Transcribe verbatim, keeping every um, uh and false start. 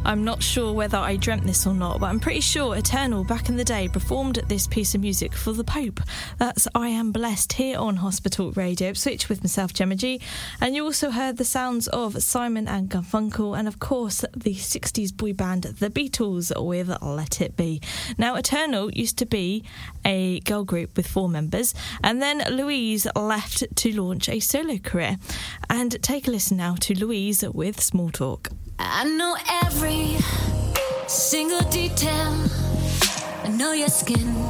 I'm not sure whether I dreamt this or not, but I'm pretty sure Eternal back in the day performed this piece of music for the Pope. That's I Am Blessed here on Hospital Radio Switch with myself, Gemma G. And you also heard the sounds of Simon and Garfunkel and, of course, the sixties boy band The Beatles with Let It Be. Now, Eternal used to be a girl group with four members, and then Louise left to launch a solo career. And take a listen now to Louise with Small Talk. I know every single detail. I know your skin